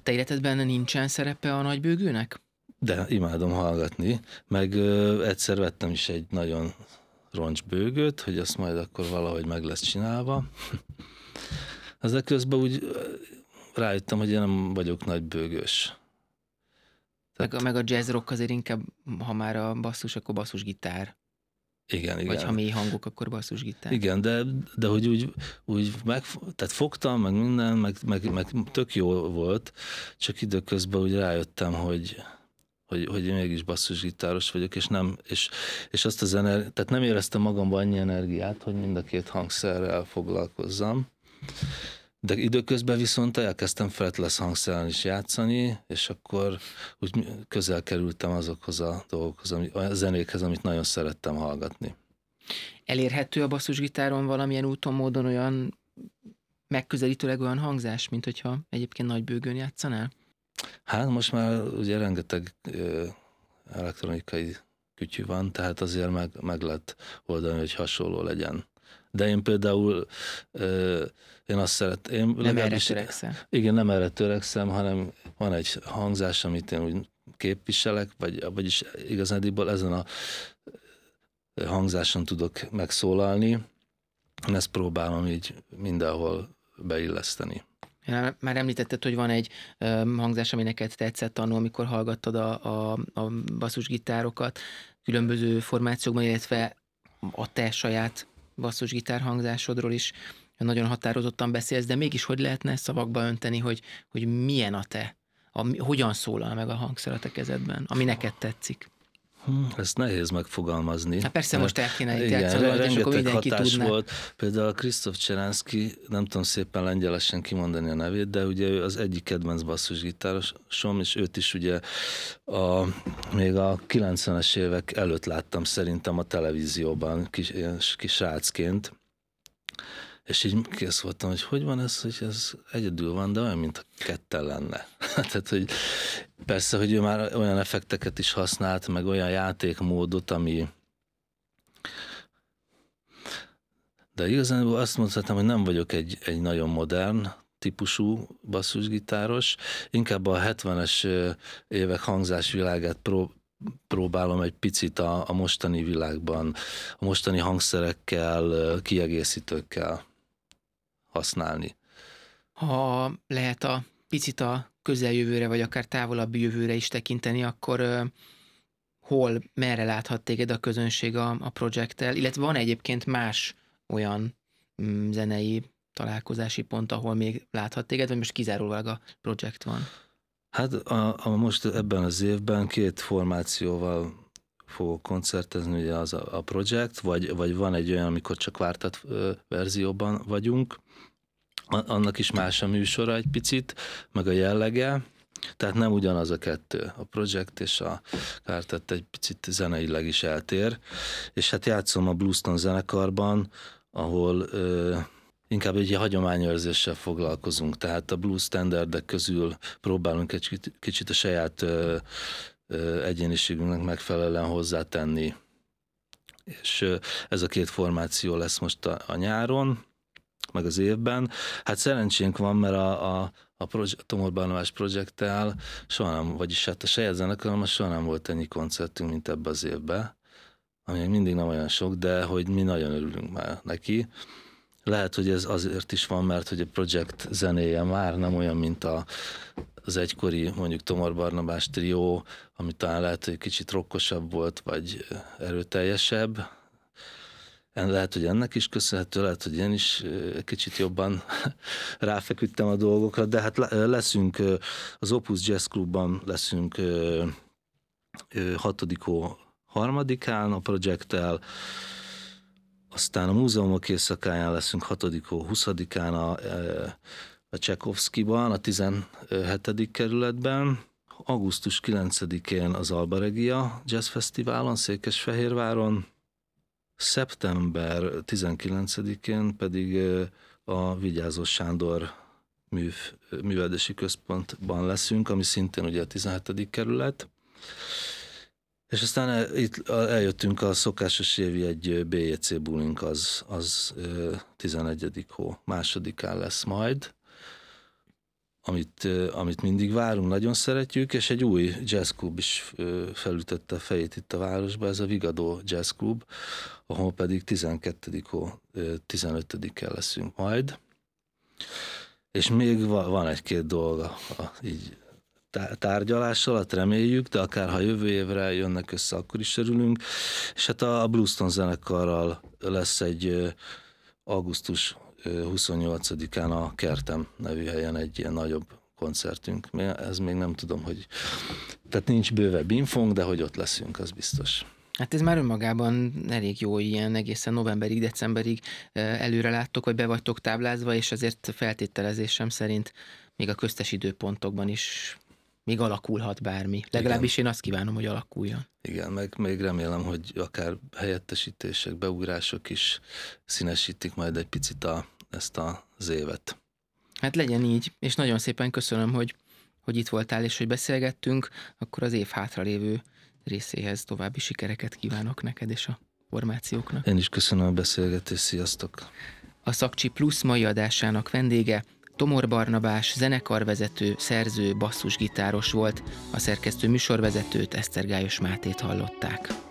te életedben nincsen szerepe a nagybőgőnek? De imádom hallgatni, meg egyszer vettem is egy nagyon roncsbőgőt, hogy azt majd akkor valahogy meg lesz csinálva. Ezzel közben úgy rájöttem, hogy én nem vagyok nagy bőgős. Meg a jazz rock azért inkább, ha már a basszus, akkor basszusgitár. Igen. Vagy ha mély hangok, akkor basszusgitár. Igen, de hogy úgy tehát fogtam, meg minden, meg tök jó volt, csak időközben úgy rájöttem, hogy én mégis basszusgitáros vagyok, és azt a tehát nem éreztem magamban annyi energiát, hogy mind a két hangszerrel foglalkozzam. De időközben viszont elkezdtem fretless hangszeren is játszani, és akkor úgy közel kerültem azokhoz a dolgokhoz, a zenékhez, amit nagyon szerettem hallgatni. Elérhető a basszusgitáron valamilyen úton, módon olyan megközelítőleg olyan hangzás, mint hogyha egyébként nagybőgőn játszanál? Hát most már ugye rengeteg elektronikai kütyű van, tehát azért meg lehet oldani, hogy hasonló legyen. De én például én azt szeretem... Nem erre törekszem. Igen, nem erre törekszem, hanem van egy hangzás, amit én úgy képviselek, vagyis igazándiból ezen a hangzáson tudok megszólalni. Én ezt próbálom így mindenhol beilleszteni. Már említetted, hogy van egy hangzás, ami neked tetszett annól, amikor hallgattad a basszusgitárokat különböző formációkban, illetve a te saját basszusgitár hangzásodról is nagyon határozottan beszélsz, de mégis hogy lehetne szavakba önteni, hogy milyen a te, hogyan szólal meg a hangszer a te kezedben, ami neked tetszik? Ezt nehéz megfogalmazni. Hát persze most el kéne itt játszani, és akkor mindenki tudná. Volt. Például a Krzysztof Cseranszky, nem tudom szépen lengyelesen kimondani a nevét, de ugye ő az egyik kedvenc basszusgitárosom, és őt is ugye még a 90-es évek előtt láttam szerintem a televízióban kis srácként. És így kész voltam, hogy van ez, hogy ez egyedül van, de olyan, mint ketten lenne. Tehát, hogy persze, hogy ő már olyan effekteket is használt, meg olyan játékmódot, ami... De igazán azt mondhatom, hogy nem vagyok egy nagyon modern típusú basszusgitáros, inkább a 70-es évek hangzásvilágát próbálom egy picit a mostani világban, a mostani hangszerekkel, kiegészítőkkel használni. Ha lehet picit a közeljövőre, vagy akár távolabbi jövőre is tekinteni, akkor merre láthat téged a közönség a projekttel, illetve van egyébként más olyan zenei találkozási pont, ahol még láthat téged, vagy most kizárólag a projekt van? Hát most ebben az évben 2 formációval fogok koncertezni, ugye az a projekt, vagy van egy olyan, amikor csak vártat verzióban vagyunk, annak is más a műsora egy picit, meg a jellege, tehát nem ugyanaz a kettő. A projekt és a Quartet egy picit zeneileg is eltér, és hát játszom a Blueston zenekarban, ahol inkább egy hagyományőrzéssel foglalkozunk, tehát a blues standardek közül próbálunk egy kicsit a saját egyéniségünknek megfelelően hozzátenni. És ez a 2 formáció lesz most a nyáron, meg az évben. Hát szerencsénk van, mert a Tomor Barnabás projekttel soha nem, vagyis hát a saját zenekarommal soha nem volt ennyi koncertünk, mint ebbe az évben, ami mindig nem olyan sok, de hogy mi nagyon örülünk már neki. Lehet, hogy ez azért is van, mert hogy a projekt zenéje már nem olyan, mint az egykori mondjuk Tomor Barnabás trió, ami talán lehet, hogy kicsit rockosabb volt, vagy erőteljesebb. Lehet, hogy ennek is köszönhető, lehet, hogy én is kicsit jobban ráfeküdtem a dolgokra, de hát leszünk az Opus Jazz Clubban leszünk 6-3-án a projekttel, aztán a múzeumok éjszakáján leszünk 6-20-án a Csekovszkiban, a 17. kerületben, augusztus 9-én az Alba Regia Jazz Fesztiválon, Székesfehérváron, szeptember 19-én pedig a Vigyázó Sándor művelődési központban leszünk, ami szintén ugye a 17. kerület. És aztán itt eljöttünk a szokásos évi egy BJC bulink, az 11. hó 2-án lesz majd, amit mindig várunk, nagyon szeretjük, és egy új jazzklub is felütötte a fejét itt a városba, ez a Vigadó Jazz Club, ahol pedig 12. 15-en leszünk majd. És még van egy-két dolga így tárgyalás alatt, reméljük, de akár ha jövő évre jönnek össze, akkor is örülünk. És hát a Blueston zenekarral lesz egy augusztus 28-án a Kertem nevű helyen egy ilyen nagyobb koncertünk. Ez még nem tudom, hogy... Tehát nincs bővebb infónk, de hogy ott leszünk, az biztos. Hát ez már önmagában elég jó, ilyen egészen novemberig, decemberig előre láttok, vagy be vagytok táblázva, és azért feltételezésem szerint még a köztes időpontokban is még alakulhat bármi. Legalábbis én azt kívánom, hogy alakuljon. Igen, meg még remélem, hogy akár helyettesítések, beugrások is színesítik majd egy picit ezt az évet. Hát legyen így, és nagyon szépen köszönöm, hogy itt voltál, és hogy beszélgettünk, akkor az év hátralévő részéhez további sikereket kívánok neked és a formációknak. Én is köszönöm a beszélgetést, sziasztok! A Szakcsi Plusz mai adásának vendége Tomor Barnabás, zenekarvezető, szerző, basszusgitáros volt, a szerkesztő műsorvezetőt, Esztergályos Mátét hallották.